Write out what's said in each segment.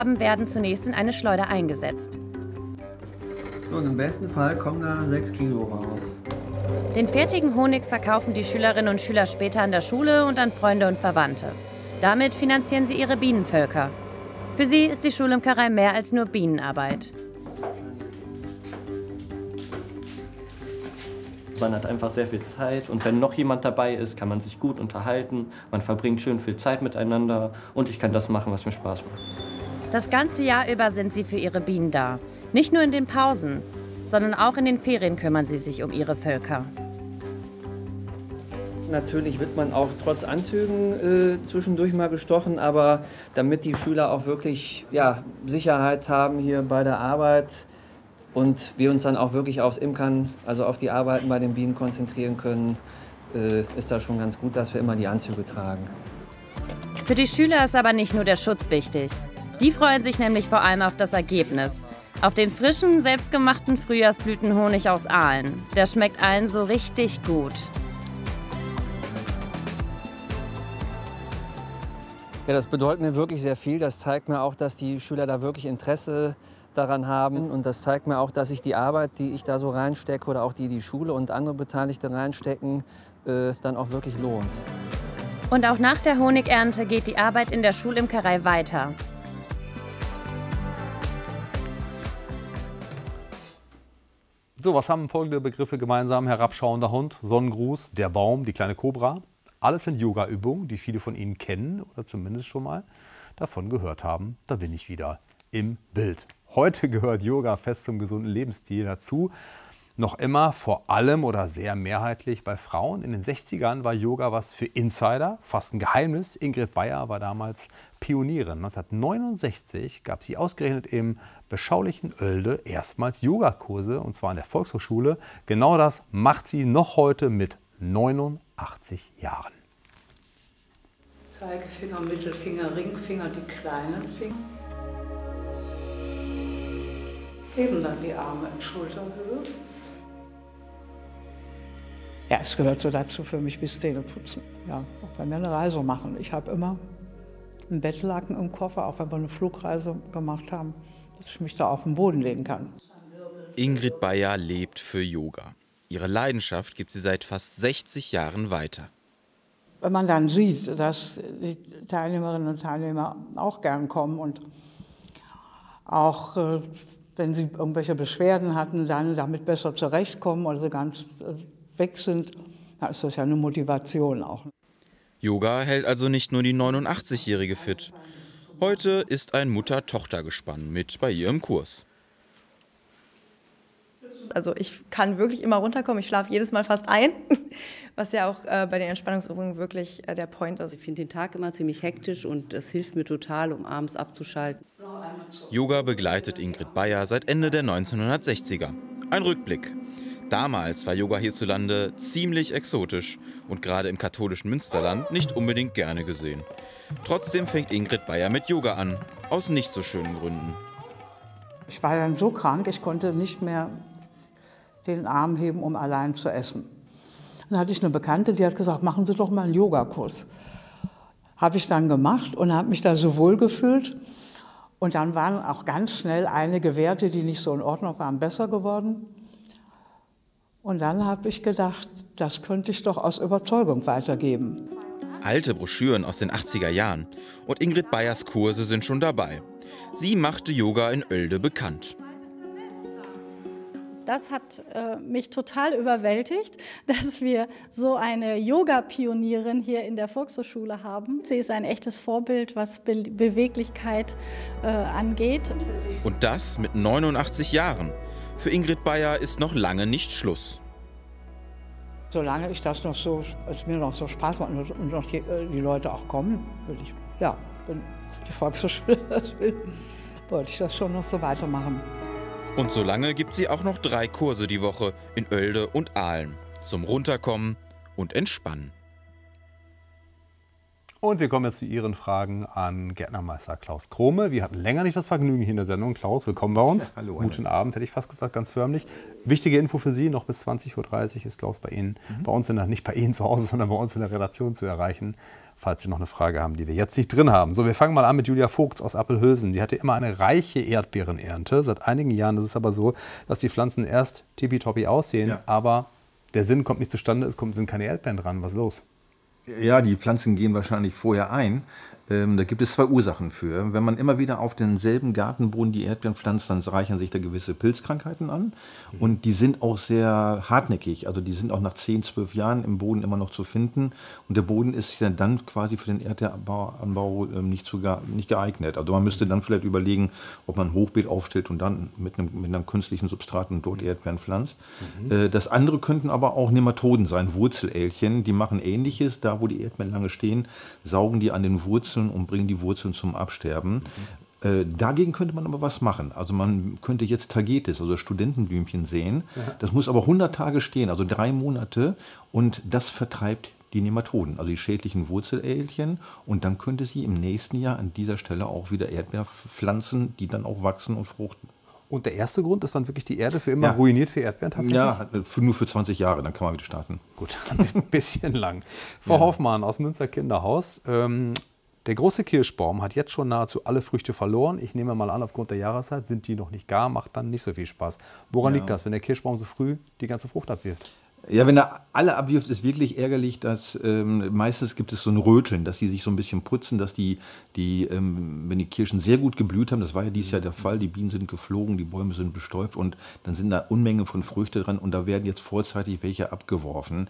werden zunächst in eine Schleuder eingesetzt. So, und im besten Fall kommen da 6 Kilo raus. Den fertigen Honig verkaufen die Schülerinnen und Schüler später an der Schule und an Freunde und Verwandte. Damit finanzieren sie ihre Bienenvölker. Für sie ist die Schulimkerei mehr als nur Bienenarbeit. Man hat einfach sehr viel Zeit und wenn noch jemand dabei ist, kann man sich gut unterhalten. Man verbringt schön viel Zeit miteinander und ich kann das machen, was mir Spaß macht. Das ganze Jahr über sind sie für ihre Bienen da. Nicht nur in den Pausen, sondern auch in den Ferien kümmern sie sich um ihre Völker. Natürlich wird man auch trotz Anzügen zwischendurch mal bestochen, aber damit die Schüler auch wirklich Sicherheit haben hier bei der Arbeit und wir uns dann auch wirklich aufs Imkern, also auf die Arbeiten bei den Bienen konzentrieren können, ist das schon ganz gut, dass wir immer die Anzüge tragen. Für die Schüler ist aber nicht nur der Schutz wichtig. Die freuen sich nämlich vor allem auf das Ergebnis. Auf den frischen, selbstgemachten Frühjahrsblütenhonig aus Aalen. Der schmeckt allen so richtig gut. Ja, das bedeutet mir wirklich sehr viel. Das zeigt mir auch, dass die Schüler da wirklich Interesse daran haben. Und das zeigt mir auch, dass sich die Arbeit, die ich da so reinstecke oder auch die Schule und andere Beteiligte reinstecken, dann auch wirklich lohnt. Und auch nach der Honigernte geht die Arbeit in der Schulimkerei weiter. So, was haben folgende Begriffe gemeinsam? Herabschauender Hund, Sonnengruß, der Baum, die kleine Kobra. Alles sind Yoga-Übungen, die viele von Ihnen kennen oder zumindest schon mal davon gehört haben. Da bin ich wieder im Bild. Heute gehört Yoga fest zum gesunden Lebensstil dazu. Noch immer vor allem oder sehr mehrheitlich bei Frauen. In den 60ern war Yoga was für Insider, fast ein Geheimnis. Ingrid Beyer war damals Pionierin. 1969 gab sie ausgerechnet im beschaulichen Oelde erstmals Yogakurse, und zwar an der Volkshochschule. Genau das macht sie noch heute mit 89 Jahren. Zeigefinger, Mittelfinger, Ringfinger, die kleinen Finger. Heben dann die Arme in Schulterhöhe. Ja, es gehört so dazu für mich wie Zähne putzen. Ja, auch wenn wir eine Reise machen. Ich habe immer einen Bettlaken im Koffer, auch wenn wir eine Flugreise gemacht haben, dass ich mich da auf den Boden legen kann. Ingrid Beyer lebt für Yoga. Ihre Leidenschaft gibt sie seit fast 60 Jahren weiter. Wenn man dann sieht, dass die Teilnehmerinnen und Teilnehmer auch gern kommen und auch wenn sie irgendwelche Beschwerden hatten, dann damit besser zurechtkommen oder sie ganz weg sind, dann ist das ja eine Motivation auch. Yoga hält also nicht nur die 89-Jährige fit. Heute ist ein Mutter-Tochter-Gespann mit bei ihr im Kurs. Also ich kann wirklich immer runterkommen, ich schlafe jedes Mal fast ein, was ja auch bei den Entspannungsübungen wirklich der Point ist. Ich finde den Tag immer ziemlich hektisch und es hilft mir total, um abends abzuschalten. Yoga begleitet Ingrid Beyer seit Ende der 1960er. Ein Rückblick. Damals war Yoga hierzulande ziemlich exotisch und gerade im katholischen Münsterland nicht unbedingt gerne gesehen. Trotzdem fängt Ingrid Beyer mit Yoga an, aus nicht so schönen Gründen. Ich war dann so krank, ich konnte nicht mehr den Arm heben, um allein zu essen. Dann hatte ich eine Bekannte, die hat gesagt, machen Sie doch mal einen Yogakurs. Habe ich dann gemacht und habe mich da so wohl gefühlt. Und dann waren auch ganz schnell einige Werte, die nicht so in Ordnung waren, besser geworden. Und dann habe ich gedacht, das könnte ich doch aus Überzeugung weitergeben. Alte Broschüren aus den 80er Jahren und Ingrid Beyers Kurse sind schon dabei. Sie machte Yoga in Oelde bekannt. Das hat mich total überwältigt, dass wir so eine Yoga-Pionierin hier in der Volkshochschule haben. Sie ist ein echtes Vorbild, was Beweglichkeit angeht. Und das mit 89 Jahren. Für Ingrid Beyer ist noch lange nicht Schluss. Solange es mir noch so Spaß macht und noch die Leute auch kommen, wenn die Volkshochschule das will, wollte ich das schon noch so weitermachen. Und solange gibt sie auch noch 3 Kurse die Woche in Oelde und Aalen. Zum Runterkommen und Entspannen. Und wir kommen jetzt zu Ihren Fragen an Gärtnermeister Klaus Krome. Wir hatten länger nicht das Vergnügen hier in der Sendung. Klaus, willkommen bei uns. Ja, hallo. Guten Abend, hätte ich fast gesagt, ganz förmlich. Wichtige Info für Sie, noch bis 20:30 Uhr ist Klaus bei Ihnen, bei uns nicht bei Ihnen zu Hause, sondern bei uns in der Redaktion zu erreichen. falls Sie noch eine Frage haben, die wir jetzt nicht drin haben. So, wir fangen mal an mit Julia Vogts aus Appelhösen. Die hatte immer eine reiche Erdbeerenernte. Seit einigen Jahren ist es aber so, dass die Pflanzen erst tippitoppi aussehen, aber der Sinn kommt nicht zustande, sind keine Erdbeeren dran. Was ist los? Ja, die Pflanzen gehen wahrscheinlich vorher ein. Da gibt es zwei Ursachen für. Wenn man immer wieder auf denselben Gartenboden die Erdbeeren pflanzt, dann reichern sich da gewisse Pilzkrankheiten an. Und die sind auch sehr hartnäckig. Also die sind auch nach 10, 12 Jahren im Boden immer noch zu finden. Und der Boden ist ja dann quasi für den Erdbeeranbau nicht geeignet. Also man müsste dann vielleicht überlegen, ob man ein Hochbeet aufstellt und dann mit einem künstlichen Substrat und dort Erdbeeren pflanzt. Das andere könnten aber auch Nematoden sein, Wurzelälchen. Die machen Ähnliches. Da, wo die Erdbeeren lange stehen, saugen die an den Wurzeln und bringen die Wurzeln zum Absterben. Dagegen könnte man aber was machen. Also man könnte jetzt Tagetes, also Studentenblümchen säen. Das muss aber 100 Tage stehen, also 3 Monate. Und das vertreibt die Nematoden, also die schädlichen Wurzelälchen. Und dann könnte sie im nächsten Jahr an dieser Stelle auch wieder Erdbeer pflanzen, die dann auch wachsen und fruchten. Und der erste Grund ist dann wirklich die Erde für immer ruiniert für Erdbeeren tatsächlich? Ja, nur für 20 Jahre, dann kann man wieder starten. Gut, ein bisschen lang. Frau Hoffmann aus Münster Kinderhaus. Der große Kirschbaum hat jetzt schon nahezu alle Früchte verloren. Ich nehme mal an, aufgrund der Jahreszeit sind die noch nicht gar, macht dann nicht so viel Spaß. Woran liegt das, wenn der Kirschbaum so früh die ganze Frucht abwirft? Ja, wenn er alle abwirft, ist wirklich ärgerlich, dass meistens gibt es so ein Röteln, dass die sich so ein bisschen putzen, dass wenn die Kirschen sehr gut geblüht haben, das war ja dieses Jahr der Fall, die Bienen sind geflogen, die Bäume sind bestäubt und dann sind da Unmengen von Früchte dran und da werden jetzt vorzeitig welche abgeworfen.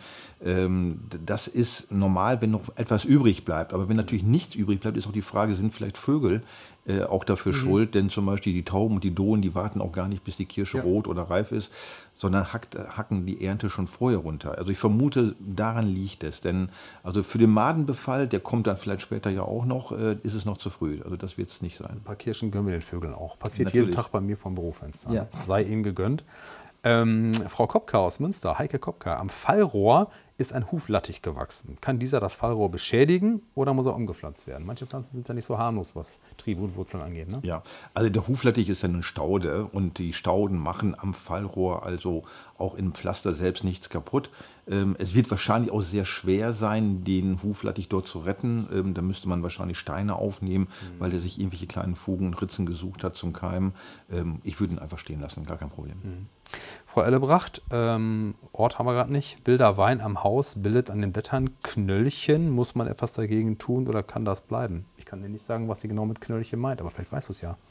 Das ist normal, wenn noch etwas übrig bleibt, aber wenn natürlich nichts übrig bleibt, ist auch die Frage, sind vielleicht Vögel auch dafür schuld, denn zum Beispiel die Tauben und die Dohlen, die warten auch gar nicht, bis die Kirsche rot oder reif ist, sondern hacken die Ernte schon vorher runter. Also ich vermute, daran liegt es, denn also für den Madenbefall, der kommt dann vielleicht später ja auch noch, ist es noch zu früh. Also das wird es nicht sein. Ein paar Kirschen gönnen wir den Vögeln auch. Passiert Natürlich. jeden Tag bei mir vom Bürofenster. Ja. Sei ihnen gegönnt. Frau Kopka aus Münster, Heike Kopka, am Fallrohr ist ein Huflattich gewachsen. Kann dieser das Fallrohr beschädigen oder muss er umgepflanzt werden? Manche Pflanzen sind ja nicht so harmlos, was Triebe und Wurzeln angeht. Ne? Ja, also der Huflattich ist ja eine Staude und die Stauden machen am Fallrohr also auch im Pflaster selbst nichts kaputt. Es wird wahrscheinlich auch sehr schwer sein, den Huflattich dort zu retten. Da müsste man wahrscheinlich Steine aufnehmen, weil er sich irgendwelche kleinen Fugen und Ritzen gesucht hat zum Keimen. Ich würde ihn einfach stehen lassen, gar kein Problem. Frau Ellebracht, Ort haben wir gerade nicht. Wilder Wein am Haus bildet an den Blättern Knöllchen. Muss man etwas dagegen tun oder kann das bleiben? Ich kann dir nicht sagen, was sie genau mit Knöllchen meint, aber vielleicht weißt du es ja.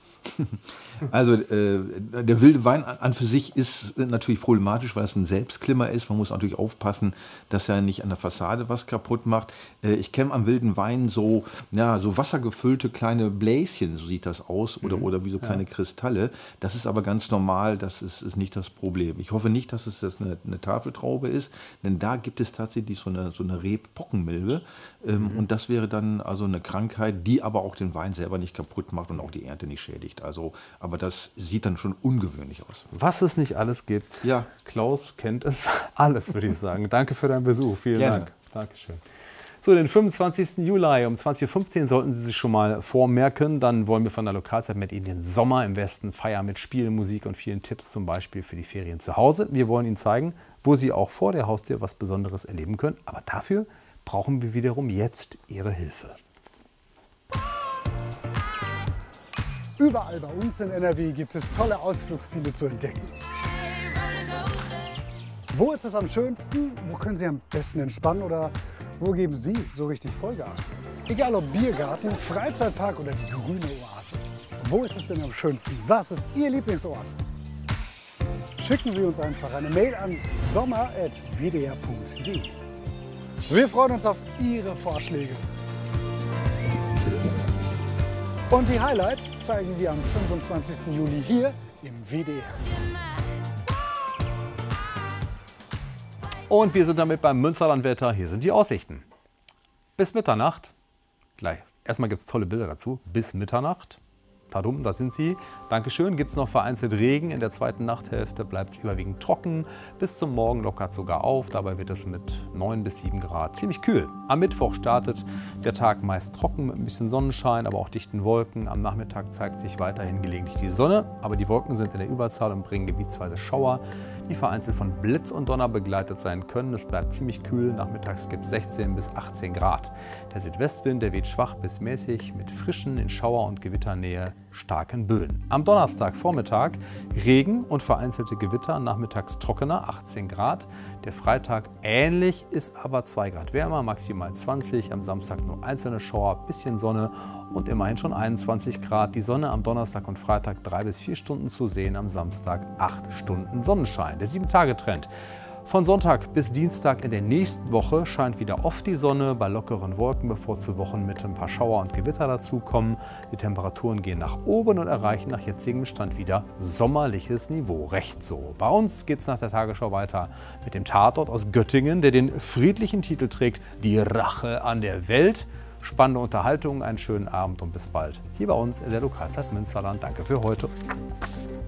Also der wilde Wein an für sich ist natürlich problematisch, weil es ein Selbstklimmer ist. Man muss natürlich aufpassen, dass er nicht an der Fassade was kaputt macht. Ich kenne am wilden Wein so wassergefüllte kleine Bläschen, so sieht das aus, oder wie so kleine Kristalle. Das ist aber ganz normal, das ist nicht das Problem. Ich hoffe nicht, dass es eine Tafeltraube ist, denn da gibt es tatsächlich so eine Rebpockenmilbe. Und das wäre dann also eine Krankheit, die aber auch den Wein selber nicht kaputt macht und auch die Ernte nicht schädigt. Also, aber das sieht dann schon ungewöhnlich aus. Was es nicht alles gibt. Ja. Klaus kennt es alles, würde ich sagen. Danke für deinen Besuch. Vielen Dank. Dankeschön. So, den 25. Juli um 20.15 Uhr sollten Sie sich schon mal vormerken. Dann wollen wir von der Lokalzeit mit Ihnen den Sommer im Westen feiern mit Spielen, Musik und vielen Tipps, zum Beispiel für die Ferien zu Hause. Wir wollen Ihnen zeigen, wo Sie auch vor der Haustür was Besonderes erleben können. Aber dafür brauchen wir wiederum jetzt Ihre Hilfe. Überall bei uns in NRW gibt es tolle Ausflugsziele zu entdecken. Wo ist es am schönsten? Wo können Sie am besten entspannen? Oder wo geben Sie so richtig Vollgas? Egal ob Biergarten, Freizeitpark oder die grüne Oase. Wo ist es denn am schönsten? Was ist Ihr Lieblingsort? Schicken Sie uns einfach eine Mail an sommer@wdr.de. Wir freuen uns auf Ihre Vorschläge. Und die Highlights zeigen wir am 25. Juli hier im WDR. Und wir sind damit beim Münsterlandwetter. Hier sind die Aussichten. Bis Mitternacht, gleich. Erstmal gibt es tolle Bilder dazu. Bis Mitternacht Tadum, da sind sie. Dankeschön. Gibt es noch vereinzelt Regen. In der zweiten Nachthälfte bleibt es überwiegend trocken. Bis zum Morgen lockert sogar auf. Dabei wird es mit 9 bis 7 Grad ziemlich kühl. Am Mittwoch startet der Tag meist trocken mit ein bisschen Sonnenschein, aber auch dichten Wolken. Am Nachmittag zeigt sich weiterhin gelegentlich die Sonne. Aber die Wolken sind in der Überzahl und bringen gebietsweise Schauer, die vereinzelt von Blitz und Donner begleitet sein können. Es bleibt ziemlich kühl. Nachmittags gibt es 16 bis 18 Grad. Der Südwestwind, der weht schwach bis mäßig mit frischen, in Schauer- und Gewitternähe starken Böen. Am Donnerstag Vormittag Regen und vereinzelte Gewitter, nachmittags trockener, 18 Grad. Der Freitag ähnlich, ist aber 2 Grad wärmer, maximal 20. Am Samstag nur einzelne Schauer, bisschen Sonne und immerhin schon 21 Grad. Die Sonne am Donnerstag und Freitag 3 bis 4 Stunden zu sehen, am Samstag 8 Stunden Sonnenschein. Der 7-Tage-Trend. Von Sonntag bis Dienstag in der nächsten Woche scheint wieder oft die Sonne, bei lockeren Wolken, bevor zu Wochenmitte ein paar Schauer und Gewitter dazukommen. Die Temperaturen gehen nach oben und erreichen nach jetzigem Stand wieder sommerliches Niveau. Recht so. Bei uns geht es nach der Tagesschau weiter mit dem Tatort aus Göttingen, der den friedlichen Titel trägt: Die Rache an der Welt. Spannende Unterhaltung, einen schönen Abend und bis bald hier bei uns in der Lokalzeit Münsterland. Danke für heute.